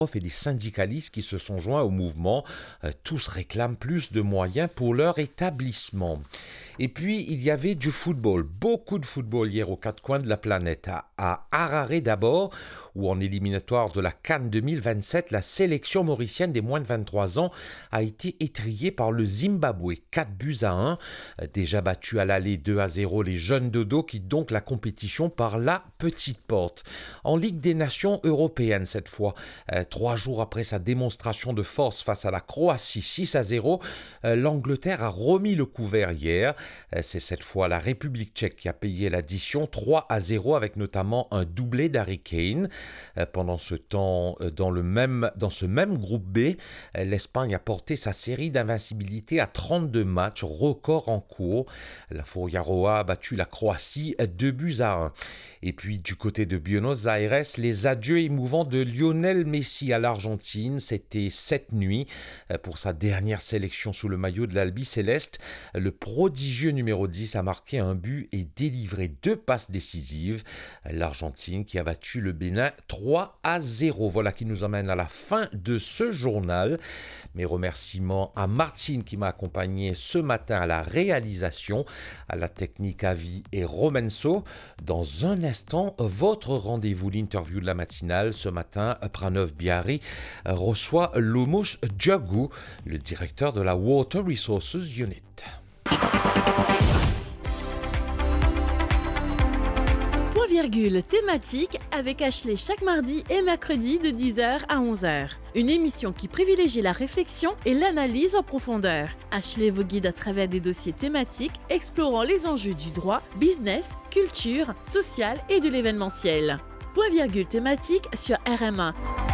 et les syndicalistes qui se sont joints au mouvement. Tous réclament plus de moyens pour leur établissement. Et puis, il y avait du football, beaucoup de football hier aux quatre coins de la planète. À Harare d'abord, où en éliminatoire de la CAN 2027, la sélection mauricienne des moins de 23 ans a été étrillée par le Zimbabwe, 4-1. Déjà battu à l'aller 2-0, les jeunes dodo quittent donc la compétition par la petite porte. En Ligue des Nations européennes cette fois, 3 jours après sa démonstration de force face à la Croatie 6-0, l'Angleterre a remis le couvert hier. C'est cette fois la République tchèque qui a payé l'addition 3-0 avec notamment un doublé d'Harry Kane. Pendant ce temps, dans ce même groupe B, l'Espagne a porté sa série d'invincibilité à 32 matchs, record en cours. La Furia a battu la Croatie 2-1. Et puis du côté de Buenos Aires, les adieux émouvants de Lionel Messi à l'Argentine. C'était cette nuit pour sa dernière sélection sous le maillot de l'Albi Céleste. Le prodigieux numéro 10 a marqué un but et délivré 2 passes décisives. L'Argentine qui a battu le Bénin 3-0. Voilà qui nous emmène à la fin de ce journal. Mes remerciements à Martine qui m'a accompagné ce matin à la réalisation, à la technique Avi et Romenso. Dans un instant, votre rendez-vous, l'interview de la matinale. Ce matin, Pranav Biari reçoit Lomouche Djagou, le directeur de la Water Resources Unit. Point virgule thématique avec Ashley chaque mardi et mercredi de 10h à 11h. Une émission qui privilégie la réflexion et l'analyse en profondeur. Ashley vous guide à travers des dossiers thématiques explorant les enjeux du droit, business, culture, social et de l'événementiel. Point virgule thématique sur RMA.